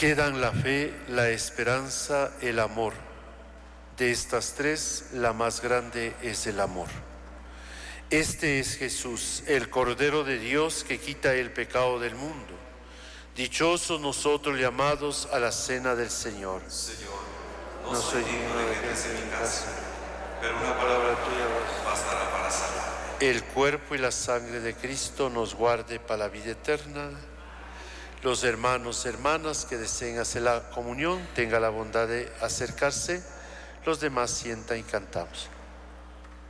Quedan la fe, la esperanza, el amor. De estas tres, la más grande es el amor. Este es Jesús, el Cordero de Dios que quita el pecado del mundo. Dichosos nosotros llamados a la cena del Señor. Señor, No soy digno de que entres en mi casa, pero una palabra tuya bastará para salvar. El cuerpo y la sangre de Cristo nos guarde para la vida eterna. Los hermanos, hermanas que deseen hacer la comunión, tengan la bondad de acercarse. Los demás sientan y cantamos.